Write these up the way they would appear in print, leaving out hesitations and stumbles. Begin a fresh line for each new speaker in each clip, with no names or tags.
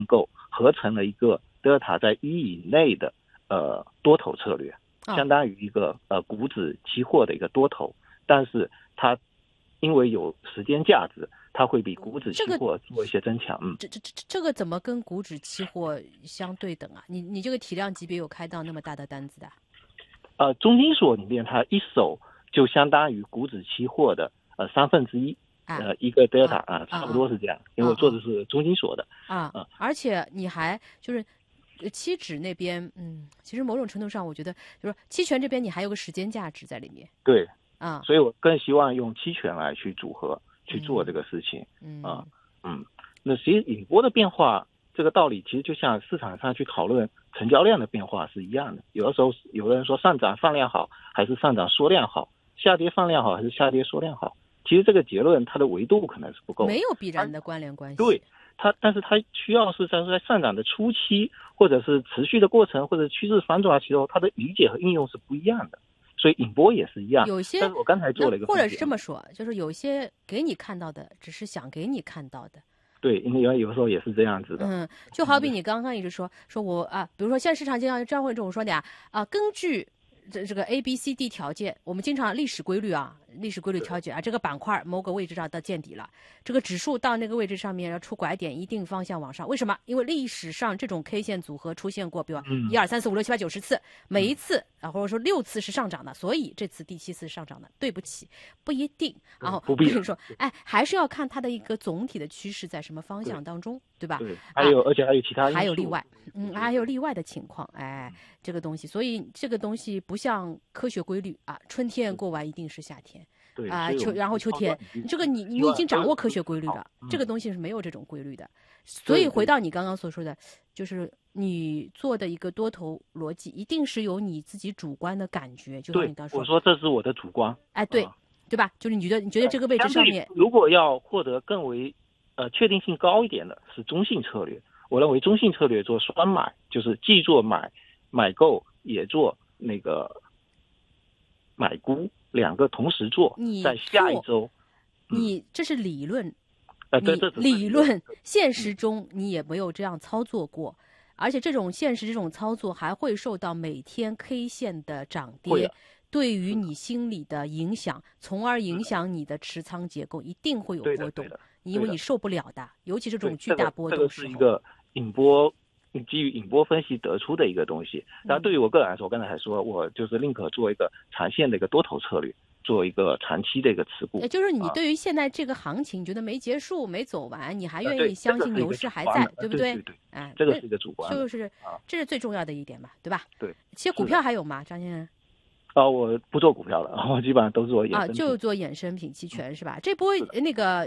够合成了一个德尔塔在1以内的多头策略，相当于一个股指期货的一个多头，但是它因为有时间价值，它会比股指期货做一些增强。
这个怎么跟股指期货相对等啊？你这个体量级别有开到那么大的单子的？
中金所里面它一手就相当于股指期货的1/3，一个德尔塔差不多是这样，因为我做的是中金所的
而且你还就是期指那边，其实某种程度上我觉得就是期权这边你还有个时间价值在里面。
对所以我更希望用期权来去组合去做这个事情。那其实引波的变化这个道理其实就像市场上去讨论成交量的变化是一样的，有的时候有的人说上涨放量好还是上涨缩量好，下跌放量好还是下跌缩量好，其实这个结论它的维度可能是不够的，
没有必然的关联关系。
对但是它需要是在上涨的初期或者是持续的过程或者趋势反转期后，它的理解和应用是不一样的，所以引波也是一样。
有些
但是我刚才做了一个
或者是这么说，就是有些给你看到的只是想给你看到的。
对，因为有时候也是这样子的。
就好比你刚刚一直说我比如说现在市场经常这样会这种说的根据这个 A、B、C、D 条件，我们经常历史规律调节这个板块某个位置上到见底了，这个指数到那个位置上面要出拐点，一定方向往上。为什么？因为历史上这种 K 线组合出现过，比如1、2、3、4、5、6、7、8、9、10次，每一次或者说6次是上涨的，所以这次第7次是上涨的。对不起，不一定。然后
不必
说，还是要看它的一个总体的趋势在什么方向当中，对吧？
对，而且还有其他因素，
还有例外，还有例外的情况，这个东西，所以这个东西不像科学规律春天过完一定是夏天，
对
然后秋天，这个你已经掌握科学规律了，这个东西是没有这种规律的。所以回到你刚刚所说的，就是你做的一个多头逻辑，一定是有你自己主观的感觉，就像你刚说，
我说这是我的主观，
对吧？就是你觉得这个位置上面，
如果要获得更为确定性高一点的是中性策略。我认为中性策略做双买，就是既做买购也做那个买估，两个同时做，在下一周。
你这是理论，
理
论，现实中你也没有这样操作过，而且这种现实这种操作还会受到每天 K 线的涨跌对于你心理的影响，从而影响你的持仓结构，一定会有波动，因为你受不了的，尤其是这种巨大波动时候。
这个是一个基于引波分析得出的一个东西。然后对于我个人来说，我刚才还说我就是宁可做一个长线的一个多头策略，做一个长期的一个持股。
也就是你对于现在这个行情，你觉得没结束没走完，你还愿意相信牛市还在，对不对？
对，这个是一个主观，
就是这是最重要的一点吧，对吧？
对。
其实股票还有吗，张先生？
我不做股票了，我基本上都做衍生品。
就做衍生品期权是吧？这波那个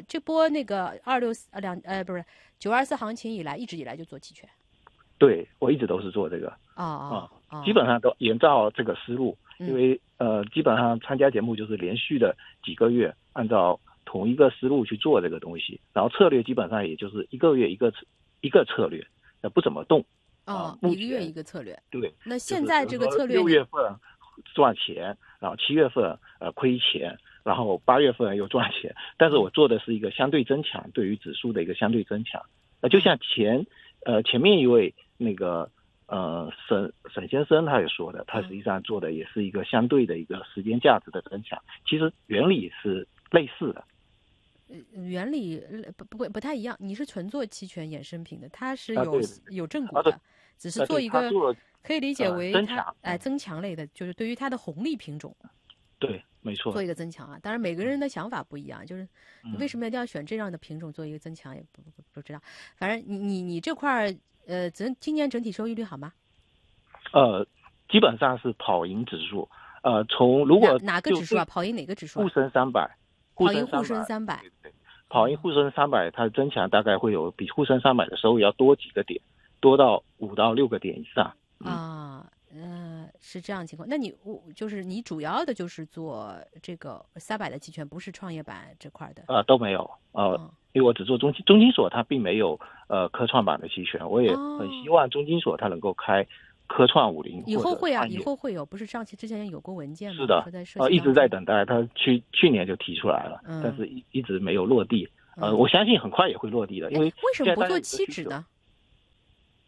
924行情以来，一直以来就做期权。
对，我一直都是做这个基本上都沿照这个思路，因为基本上参加节目就是连续的几个月，按照同一个思路去做这个东西，然后策略基本上也就是一个月一个策略，不怎么动
一个月一个策略。
对，
那现在这个策略
6月份赚钱，然后7月份亏钱，然后8月份又赚钱，但是我做的是一个相对增强，对于指数的一个相对增强。就像前面一位那个沈先生他也说的，他实际上做的也是一个相对的一个时间价值的增强，其实原理是类似的。
原理不太一样，你是纯做期权衍生品的，它是有正股的，只是做一个可以理解为它增强类的，就是对于它的红利品种。
对，没错，
做一个增强当然每个人的想法不一样，就是你为什么一定要选这样的品种做一个增强，也不知道。反正你这块今年整体收益率好吗？
基本上是跑赢指数。从如果
哪个指数跑赢哪个指数？
沪深300，
跑赢沪深300。
对，跑赢沪深300，它的增强大概会有比沪深300的收益要多几个点，多到5到6个点以上。
是这样的情况。那就是你主要的就是做这个300的期权，不是创业板这块的？
都没有。因为我只做中金所，它并没有科创板的期权。我也很希望中金所它能够开科创50。
以后会有，不是之前有过文件吗？
是的，一直在等待，它去年就提出来了，但是一直没有落地。我相信很快也会落地的，因为
为什么不做期指呢？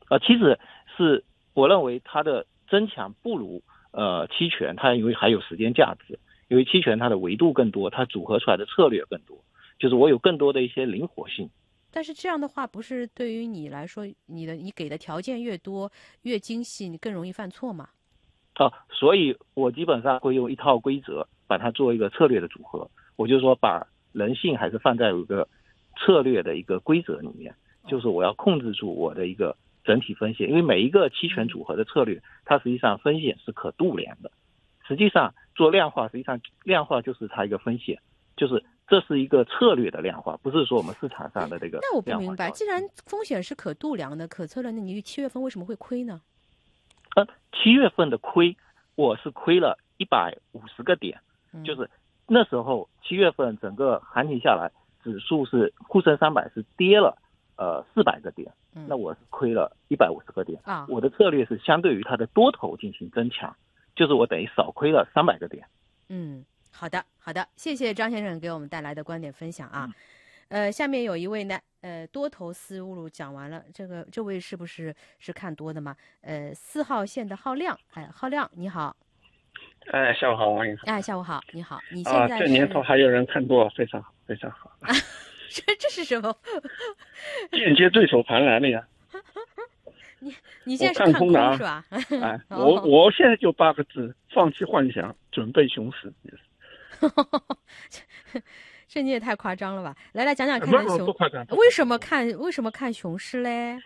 其实是我认为它的增强不如期权，它因为还有时间价值，因为期权它的维度更多，它组合出来的策略更多，就是我有更多的一些灵活性。
但是这样的话，不是对于你来说，你给的条件越多越精细，你更容易犯错吗？
所以我基本上会用一套规则把它做一个策略的组合。我就说把人性还是放在有一个策略的一个规则里面，就是我要控制住我的一个整体风险，因为每一个期权组合的策略，它实际上风险是可度量的。实际上做量化，实际上量化就是它一个风险，就是这是一个策略的量化，不是说我们市场上的这个量化。
那我不明白，既然风险是可度量的、可测量的，你7月份为什么会亏呢
？7月份的亏，我是亏了150个点，就是那时候7月份整个行情下来，指数是沪深300是跌了400个点，那我是亏了150个点啊。我的策略是相对于它的多头进行增强，就是我等于少亏了300个点。
好的，谢谢张先生给我们带来的观点分享啊。下面有一位呢，多头思路讲完了，这位是不是看多的吗？4号线的浩亮，浩亮你好。
下午好，王莹。
下午好，你好。你现在
这年头还有人看多，非常好，非常好。
这是什么？
间接对手盘来了呀。
你现在是看空是吧？
我现在就8个字：放弃幻想，准备熊市。
这你也太夸张了吧！来讲讲看熊，
不夸张。
为什么看熊市嘞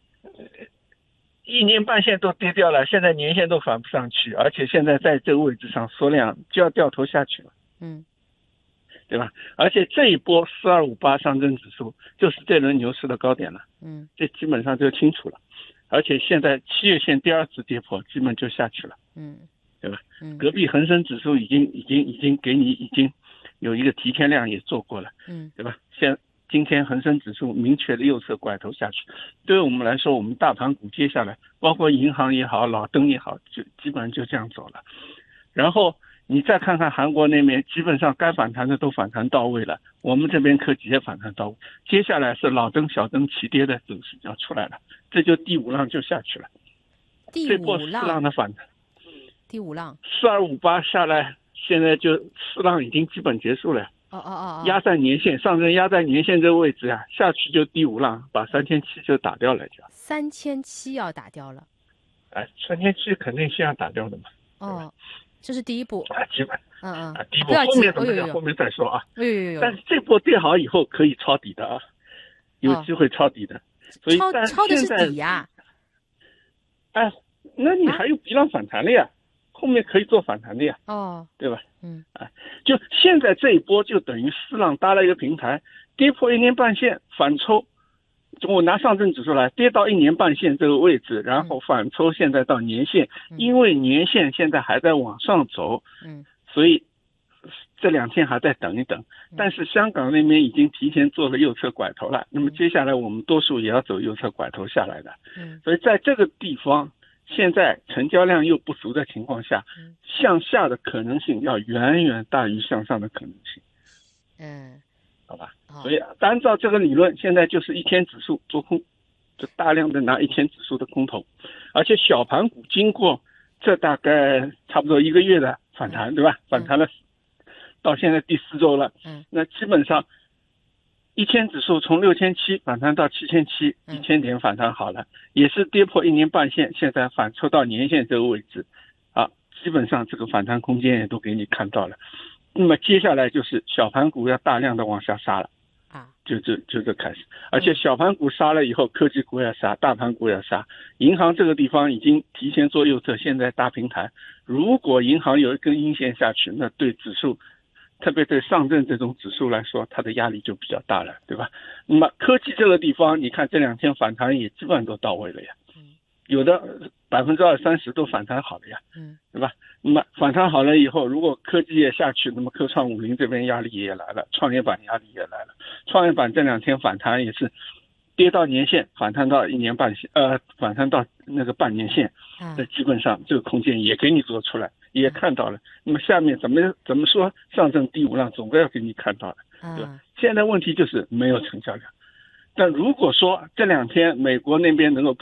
？1年半线都跌掉了，现在年线都反不上去，而且现在在这个位置上缩量就要掉头下去了，对吧？而且这一波4258上证指数就是这轮牛市的高点了，这基本上就清楚了。而且现在7月线第2次跌破，基本就下去了，对吧？隔壁恒生指数已经给你已经有一个提前量也做过了，对吧？今天恒生指数明确的右侧拐头下去，对于我们来说，我们大盘股接下来包括银行也好，老登也好，就基本上就这样走了。然后你再看看韩国那边，基本上该反弹的都反弹到位了，我们这边科技也反弹到位，接下来是老登小登齐跌的走势要出来了，这就第5浪就下去了。
这波4
浪的反弹，
第5浪
4258下来，现在就4浪已经基本结束了。压在年线，上证压在年线这个位置啊，下去就第5浪，把3700就打掉了，就
3700要打掉了。
3700肯定是要打掉的嘛。
这是第一步
基本第一步后面怎么讲，后面再说啊。但是这波跌好以后可以抄底的啊，有机会抄底的。所以
抄的是底呀。
那你还有B浪反弹了呀，后面可以做反弹的呀，对吧？就现在这一波就等于4浪搭了一个平台，跌破1年半线反抽，我拿上证指数来，跌到1年半线这个位置，然后反抽现在到年线，因为年线现在还在往上走，所以这2天还在等一等，但是香港那边已经提前做了右侧拐头了，那么接下来我们多数也要走右侧拐头下来的，所以在这个地方现在成交量又不足的情况下，向下的可能性要远远大于向上的可能性。好吧，所以按照这个理论，现在就是1天指数做空，就大量的拿1天指数的空头，而且小盘股经过这大概差不多1个月的反弹，对吧？反弹了到现在第4周了，那基本上1天指数从6700反弹到7700，1000点反弹好了，也是跌破1年半线，现在反抽到年线这个位置，基本上这个反弹空间也都给你看到了。那么接下来就是小盘股要大量的往下杀了，就这开始，而且小盘股杀了以后，科技股要杀，大盘股要杀，银行这个地方已经提前做右侧，现在搭平台，如果银行有一根阴线下去，那对指数，特别对上证这种指数来说，它的压力就比较大了，对吧？那么科技这个地方，你看这2天反弹也基本上都到位了呀，有的20%-30%都反弹好了呀，对吧？那么反弹好了以后，如果科技也下去，那么科创50这边压力也来了，创业板压力也来了。创业板这2天反弹也是跌到年线，反弹到1年半线，反弹到那个半年线，这基本上这个空间也给你做出来，也看到了。那么下面怎么说上证第5浪总归要给你看到了，对吧？现在问题就是没有成交量。但如果说这2天美国那边能够